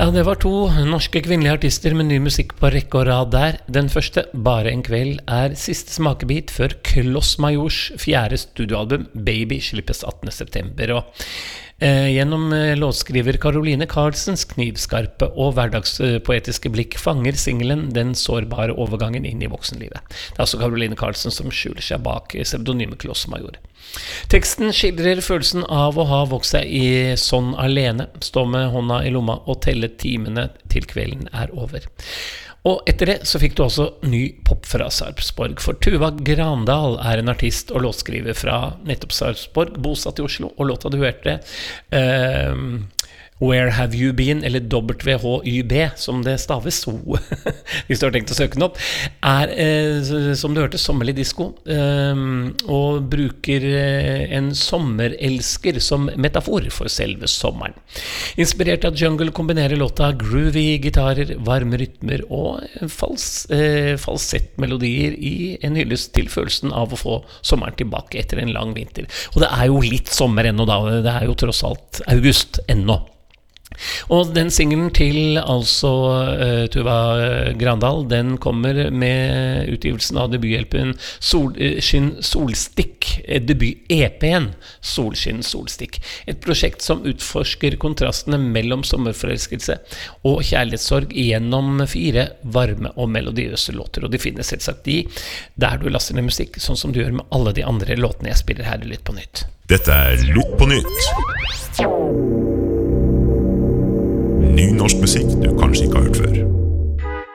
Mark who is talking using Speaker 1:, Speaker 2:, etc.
Speaker 1: Ja, det var to norske kvinnelige artister med ny musikk på rekke og rad der. Den første, Bare en kveld, siste smakebit før Kloss Majors fjerde studioalbum, Baby, slippes 18. september. Gjennom låtskriver Caroline Karlsens knivskarpe og hverdagspoetiske blikk fanger singelen den sårbare overgangen inn i voksenlivet. Det altså Caroline Karlsen som skjuler seg bak pseudonymet Kloss Major. Teksten skildrer følelsen av å ha vokst seg i sånn alene, stå med hånda i lomma og telle timene til kvelden over. Og etter det så fikk du også ny pop fra Sarpsborg, for Tuva Grandal en artist og låtskriver fra nettopp Sarpsborg, bosatt i Oslo, og låta du hørte Where Have You Been, eller WHYB, som det staves, hvis du har tenkt å søke den opp, som du hørte, sommerlig disco, og bruker en sommerelsker som metafor for selve sommeren. Inspirert av jungle kombinerer låta groovy gitarer, varme rytmer og falsettmelodier i en hyllest til følelsen av å få sommeren tilbake etter en lang vinter. Og det jo litt sommer ennå da, det jo tross alt august ennå. Og den singelen til Tuva Grandal, den kommer med utgivelsen av debuthjelpen Solskinn Solstikk, debut-EP-en Solskinn Solstikk, et prosjekt som utforsker kontrastene mellom sommerforelskelse og kjærlighetssorg gjennom 4 varme og melodiøse låter, og de finner selvsagt der du laster ned musikk, sånn som du gjør med alle de andre låtene jeg spiller her i Lytt på nytt.
Speaker 2: Dette Lytt på nytt. Ny norsk musikk du kanskje ikke har hørt før.